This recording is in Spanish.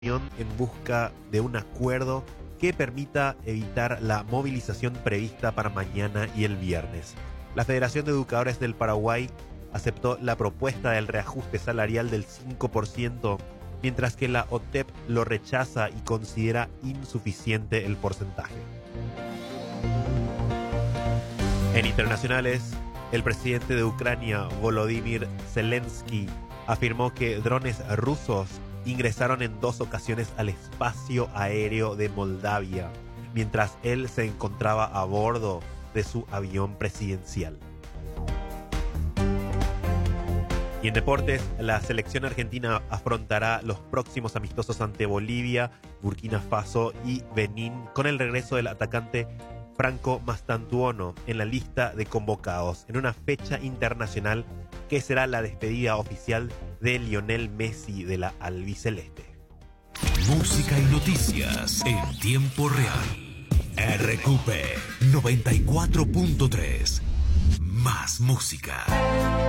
en busca de un acuerdo que permita evitar la movilización prevista para mañana y el viernes. La Federación de Educadores del Paraguay aceptó la propuesta del reajuste salarial del 5%, mientras que la OTEP lo rechaza y considera insuficiente el porcentaje. En internacionales, el presidente de Ucrania, Volodymyr Zelensky, afirmó que drones rusos ingresaron en 2 ocasiones al espacio aéreo de Moldavia, mientras él se encontraba a bordo de su avión presidencial. Y en deportes, la selección argentina afrontará los próximos amistosos ante Bolivia, Burkina Faso y Benín con el regreso del atacante Franco Mastantuono en la lista de convocados en una fecha internacional que será la despedida oficial de Lionel Messi de la albiceleste. Música y noticias en tiempo real. RQP 94.3. Más música.